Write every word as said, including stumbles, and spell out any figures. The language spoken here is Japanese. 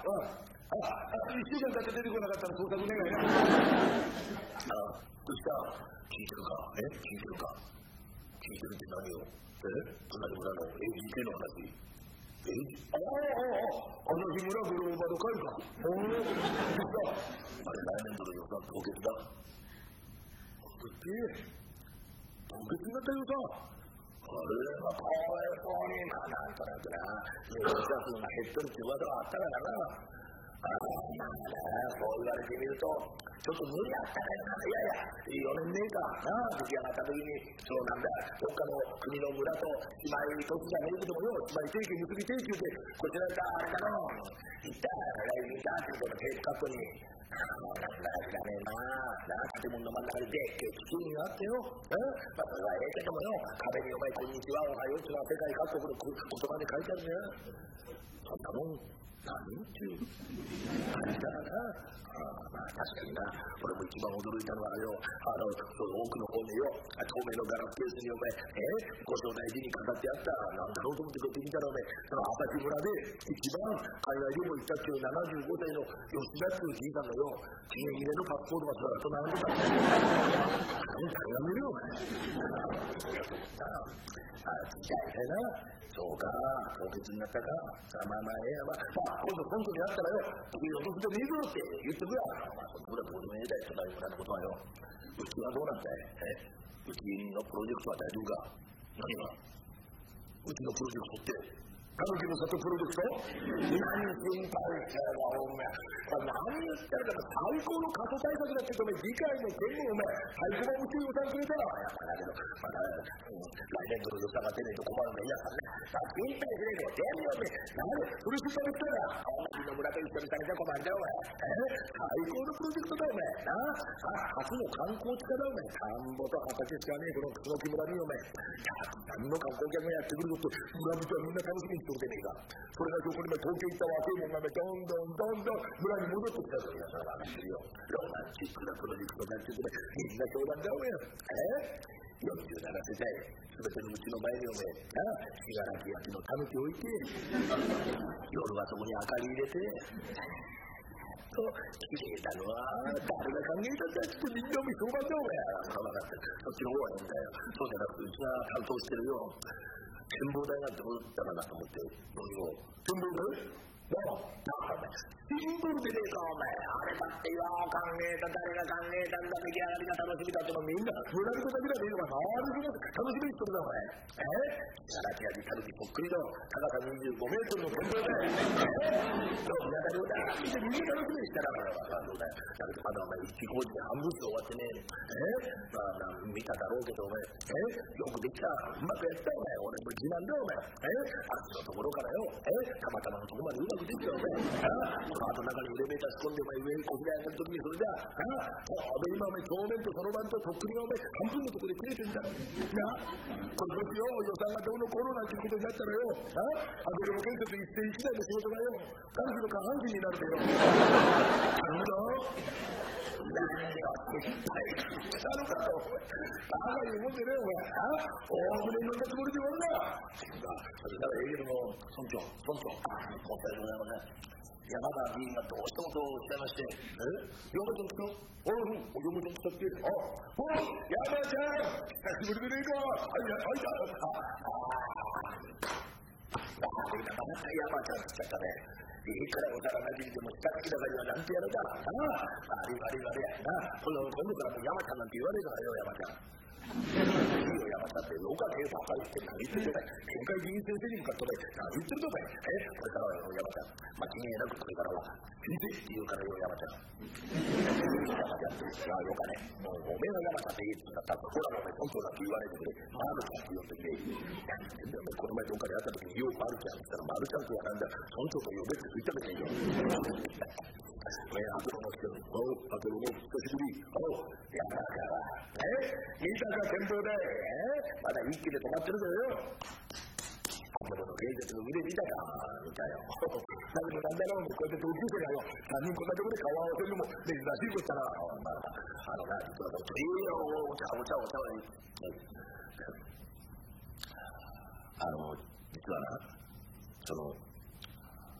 あ、いっしゅうかん経って出てこなかったら捜索願いな。あ、どうした？聞いてるか？え？聞いてるか？聞いてるって何を？え？隣村の エービーケー の話。え？ああ、ああ、あの日村グローバード会か。おお、どうした？あれ来年度の予算凍結だ。凍結？凍結になった予算？これはかわいそうに、まあなんとなくな、入社数が減ってるっていう噂があったからな。ああ、まあね、そう言われてみると、ちょっと無理あったね。いやいや、よねんねえかな、出来上がった時に、そうなんだ、どっかの国の村と姉妹都市じゃねえけどもよ、姉妹提携、結び提携で、こちらがあれだろう、行った、来年だってことのテープカットに、ああ、なんだ知らねえな、な、建物の真ん中にでっけえ基金があってよ、えまあ、それはええけどもよ、壁にお前、こんにちは、おはようっていうのは世界各国の言葉で書いてあるね。そんなもん何っていう感じだからな。ああ、まあ確かにな。俺も一番驚いたのはよ、あの奥の方によ、透明のガラスケースにお前、えご招待時に飾ってあったなんだろうと思ってこうやって見たらお前、その朝日村で一番海外旅行行ったっていうななじゅうごさいの吉田っていうじいさんのよ、記念入れのパスポートがずっと並んでた。誰が見るよお前。ああ、みたいな。そうか、凍結になったか。まあまあええや、まあ、まあ、今度本当にあったらよ、時々落とすでもいいぞって言ってくれ。まあ、そこでどうでもええだよ、隣村のことはよ。うちはどうなんだい？え、うちのプロジェクトは大丈夫か？何が？うちのプロジェクトって。彼女の里プロジェクト？何心配してるわ、お前。何言ってるか、最高の過疎対策だって言うと、議会の権利をお前、太鼓判打ち予算くれたら、やっぱだけど、まだ、うん、来年度の予算が出ないと困るんだよ。いや、心配しないで、全部お前、何それ心配したら、同じの村と一緒にされちゃ困るんだよ、お前。え最高のプロジェクトだ、お前。なあ、初の観光地化だ、お前。田んぼと畑しかねえ、この楠木村に、お前。何の観光客がやってくるぞって、村人はみんな楽しみにしてるでねえか。それがそこに東京行った若いもんがどんどんどんどん村に戻ってきたぞ。いや、それは話してるよ。ロマンチックなプロジェクトなんて言うとみんな相談だ、お前。えよんじゅうななせたい、すべてのうちの前にお前、なあ、信楽焼のたぬき置いて、夜はそこに明かり入れて、と、綺麗なのは誰が考えたんだってみんな見そうなんだ、お前。そっちの方はいいんだよ。そうじゃなくて、うちは担当してるよ。展望台なんてどうだかなと思って、何を展望台？なあ、なあ、お前、シンボルでねえか、お前。あれだってよ、考えた、誰が考えたんだ、出来上がりが楽しみだってのみんな、村人だけだねえのか、周りの楽しみにしてるだ、お前。え信楽焼たぬきそっくりの高さにじゅうごメートルの展望台。えそう、みんなだろうだ。みんなみんな楽しみにしたら、そうだよ。だけどまだお前、一工事で半分で終わってねえ。えまあ、見ただろうけど、お前、えよくできた。うまくやったよ、お前。俺も自慢だよ、お前。えあっちのところからよ、えたまたまのところまでうまくできたよ、お前。あこの後中にエレベーター仕込んで、お前、上にこぎられた時にそれじゃあ、あで、今お前、正面とその番ととっくりがお前、半分のところで切れてんだ。なこれどっちよ、予算がどうのこうのなんていうことになったらよ、あアベルモ建設一世一代の仕事がよ、彼女の下半身になるでよ。なんだ何が失敗したのかと、バカ言うもんでねえ、お前。大船に乗ったつもりで終わるな。それならええけども、村長、村長、もったいございません。山田議員がどうしてもとおっしゃいまして、え山田さん来た？あうん、お山田さん来たって。あ、お山ちゃん久しぶりでねえか。はいはいはい、ああああみんなまた山ちゃん来ちゃったね。いいからお皿なじみでも下書きだからはなんてやるだ。ああ、悪い悪い悪いやな。今度からも山ちゃんなんて言われるからよ、山ちゃん。いいよ、山田って、おかげばかりって何言ってるんだい。県会議員先生に向かって何言ってるんだい。えこれからはよ、山ちゃん。まあ、気になくこれからは、先生って言うからよ、山ちゃん。山ちゃんって、いや、よかね。もう、おめえの山ちゃんって言うんだったら、ほら、お前、本当だって言われてくれ。マルちゃんって呼んでくれ。何言ってんだよ、この前どっかで会った時に、ようマルちゃんって言ったら、マルちゃんとはなんだ、村長と呼べって言っためていいよ。お前、あとの人、おう、あとの久しぶり、おう、山田え見たか、展望台。えまだ一気で止まってるぞよ。この芸術の腕見たか見たよ。だけどなんだろう、こうやって同級生がよ、さんにんこんなところで顔を合わせるのも珍しいことだな。まあ、あのな、実はちょっといいよ、お茶、お茶、お茶はいい。あの、実はな、その、